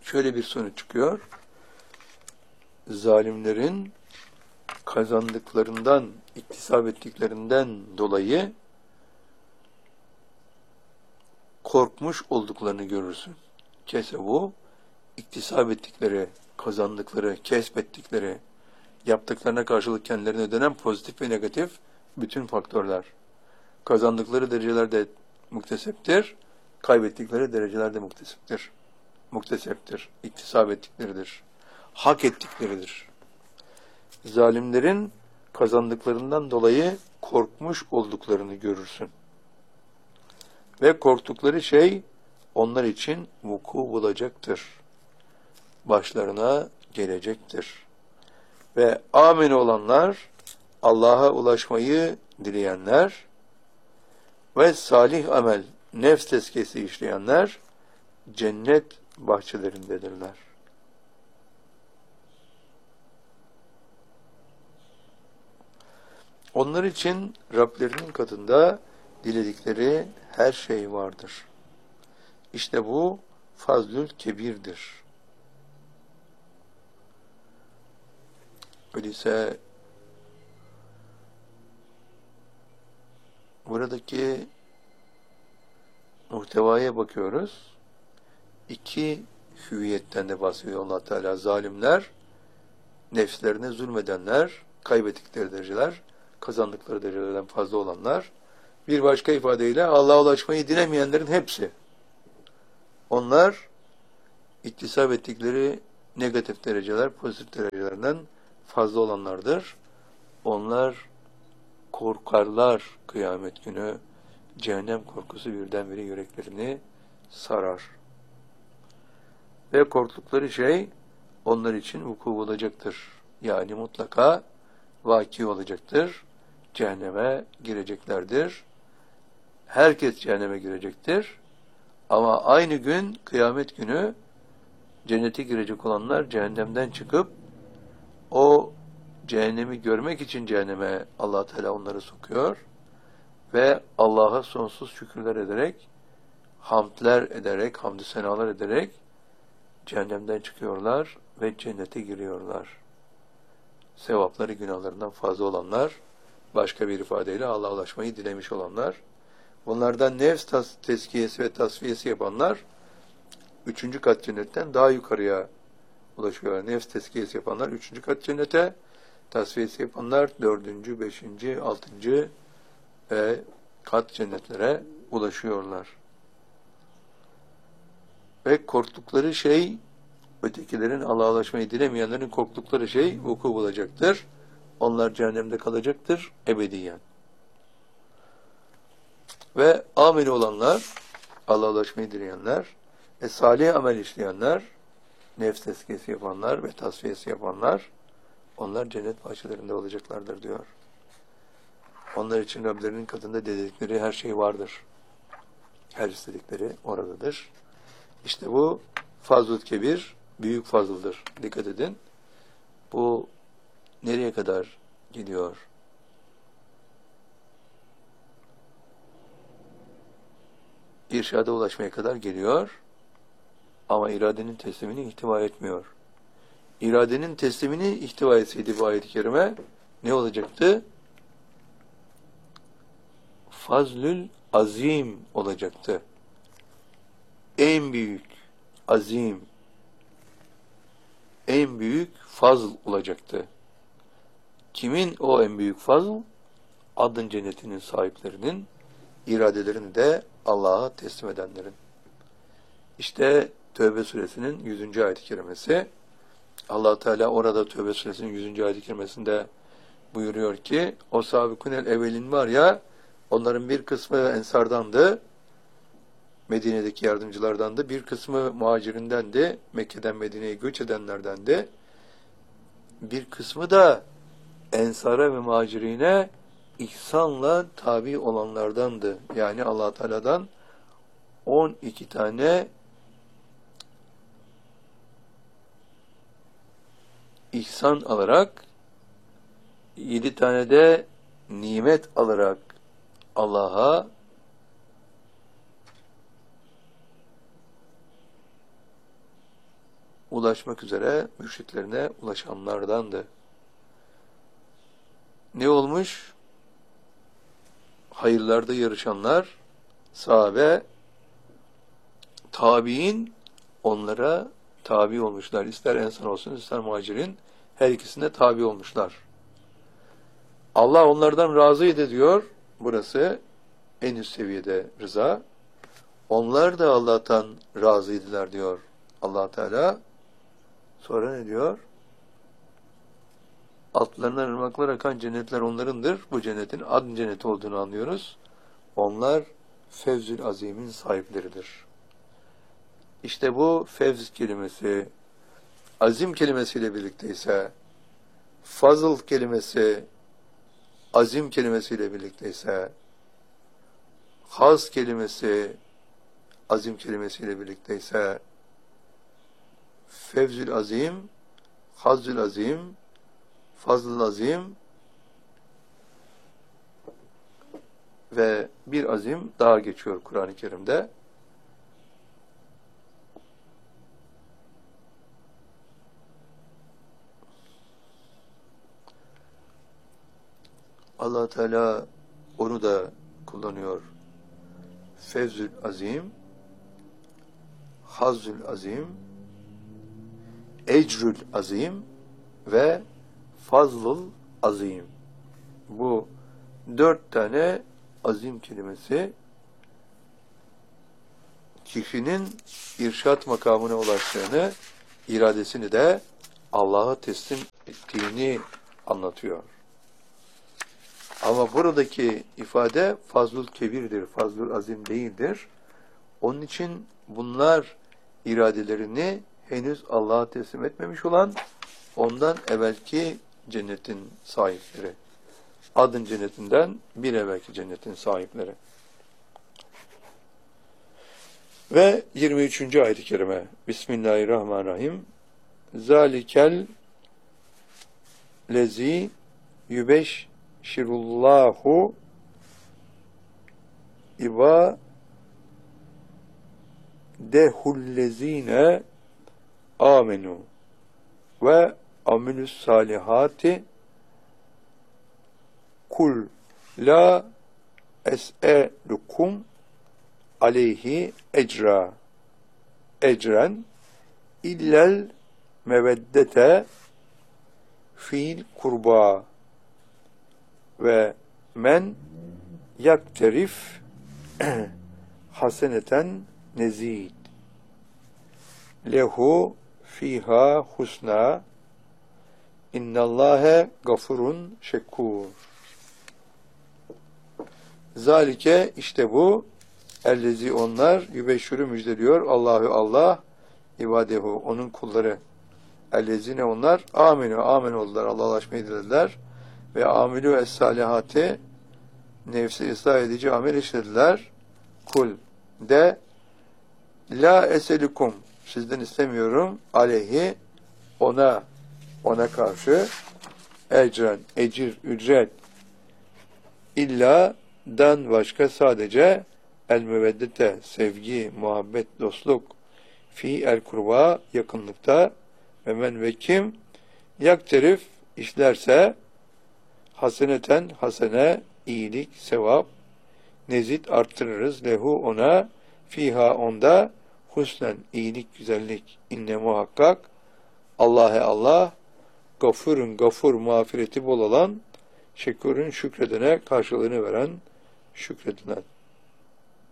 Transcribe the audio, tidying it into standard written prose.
şöyle bir sonuç çıkıyor. Zalimlerin kazandıklarından, iktisap ettiklerinden dolayı korkmuş olduklarını görürsün. Kesebu, iktisap ettikleri, kazandıkları, kesbettikleri, yaptıklarına karşılık kendilerine ödenen pozitif ve negatif bütün faktörler. Kazandıkları derecelerde mukteseptir, kaybettikleri derecelerde mukteseptir, iktisap ettikleridir, hak ettikleridir. Zalimlerin kazandıklarından dolayı korkmuş olduklarını görürsün. Ve korktukları şey onlar için vuku bulacaktır. Başlarına gelecektir. Ve amin olanlar, Allah'a ulaşmayı dileyenler ve salih amel, nefs tezkiyesi işleyenler cennet bahçelerindedirler. Onlar için Rablerinin katında diledikleri her şey vardır. İşte bu fazlül kebirdir. Öyleyse buradaki muhtevaya bakıyoruz. İki hüviyetten de bahsediyor Allah Teala. Zalimler, nefslerine zulmedenler, kaybettikleri dereceler, kazandıkları derecelerden fazla olanlar. Bir başka ifadeyle Allah'a ulaşmayı dilemeyenlerin hepsi. Onlar iktisap ettikleri negatif dereceler, pozitif derecelerden fazla olanlardır. Onlar korkarlar kıyamet günü. Cehennem korkusu birdenbire yüreklerini sarar. Ve korktukları şey onlar için vuku bulacaktır. Yani mutlaka vaki olacaktır. Cehenneme gireceklerdir. Herkes cehenneme girecektir. Ama aynı gün, kıyamet günü cennete girecek olanlar cehennemden çıkıp o cehennemi görmek için cehenneme Allah Teala onları sokuyor ve Allah'a sonsuz şükürler ederek, hamdler ederek, hamdü senalar ederek cehennemden çıkıyorlar ve cennete giriyorlar. Sevapları günahlarından fazla olanlar, başka bir ifadeyle Allah'a ulaşmayı dilemiş olanlar, bunlardan nefs tezkiyesi ve tasfiyesi yapanlar, 3. kat cennetten daha yukarıya ulaşıyorlar. Nefs tezkiyesi yapanlar 3. kat cennete, tasfiyesi yapanlar 4., 5., 6. ve kat cennetlere ulaşıyorlar. Ve korktukları şey, ötekilerin Allah'a ulaşmayı dilemeyenlerin korktukları şey vuku bulacaktır. Onlar cehennemde kalacaktır ebediyen. Ve amel olanlar, Allah'a ulaşmayı dileyenler, salih amel işleyenler, nefs tezkiyesi yapanlar ve tasfiyesi yapanlar, onlar cennet bahçelerinde olacaklardır diyor. Onlar için Rablerinin katında dedikleri her şey vardır. Her istedikleri oradadır. İşte bu fazl-ı kebir, büyük fazıldır. Dikkat edin. Bu nereye kadar gidiyor? İrşada ulaşmaya kadar geliyor. Ama iradenin teslimini ihtiva etmiyor. İradenin teslimini ihtiva etseydi bu ayet-i kerime ne olacaktı? Fazlül azim olacaktı. En büyük, azim, en büyük fazl olacaktı. Kimin o en büyük fazl? Adın cennetinin sahiplerinin, iradelerini de Allah'a teslim edenlerin. İşte Tövbe suresinin 100. ayet-i kerimesi. Allah Teala orada Tövbe suresinin 100. ayet-i kerimesinde buyuruyor ki, o sabıkunel evvelin var ya, onların bir kısmı ensardandı, Medine'deki yardımcılardandı, bir kısmı muhacirindendi, Mekke'den Medine'ye göç edenlerdendi, bir kısmı da ensara ve muhacirine ihsanla tabi olanlardandı. Yani Allah Teala'dan 12 tane ihsan alarak, 7 tane de nimet alarak Allah'a ulaşmak üzere mürşitlerine ulaşanlardandı. Ne olmuş? Hayırlarda yarışanlar, sahabe, tabiin onlara tabi olmuşlar. İster insan olsun, ister muhacirin, her ikisine tabi olmuşlar. Allah onlardan razıydı diyor. Burası en üst seviyede rıza. Onlar da Allah'tan razıydılar diyor Allah Teala. Sonra ne diyor? Altlarından ırmaklar akan cennetler onlarındır. Bu cennetin adn cenneti olduğunu anlıyoruz. Onlar Fevzül Azim'in sahipleridir. İşte bu fevz kelimesi, azim kelimesiyle birlikteyse, fazıl kelimesi, azim kelimesiyle birlikteyse, haz kelimesi, azim kelimesiyle birlikteyse, fevzül azim, hazzül azim, fazl-ı azim ve bir azim daha geçiyor Kur'an-ı Kerim'de. Allah Teala onu da kullanıyor. Fevzül azim, hazzül azim, ecrül azim ve fazlul azim. Bu 4 tane azim kelimesi kişinin irşat makamına ulaştığını, iradesini de Allah'a teslim ettiğini anlatıyor. Ama buradaki ifade fazlul kebirdir, fazlul azim değildir. Onun için bunlar iradelerini henüz Allah'a teslim etmemiş olan, ondan evvelki cennetin sahipleri. Adın cennetinden bir evvelki cennetin sahipleri. Ve 23. ayet-i kerime. Bismillahirrahmanirrahim. Zalikel lezi yübeşşirullahu ibadehullezine amenu ve amilus salihati kul la es'elukum aleyhi ecren illel meveddete fil kurba ve men yakterif haseneten nezid lehu fiha husna innallâhe gafurun şekûr. Zalike işte bu ellezi onlar yübeşşürü müjdeliyor Allahu Allah ibadehu onun kulları ellezine onlar amin oldular Allah'laşmayı dilediler ve amilü es-salihati nefsi ıslah edici amel işlediler. Kul de la eselukum sizden istemiyorum aleyhi ona karşı ecren ecir ücret illa dan başka sadece el müveddete sevgi muhabbet dostluk fi el kurba yakınlıkta ve men ve kim yakterif işlerse haseneten hasene iyilik sevap nezid arttırırız lehu ona fiha onda husnen iyilik güzellik inne muhakkak Allah gafurun gafur mağfireti bol olan şekurun şükredene karşılığını veren şükredilen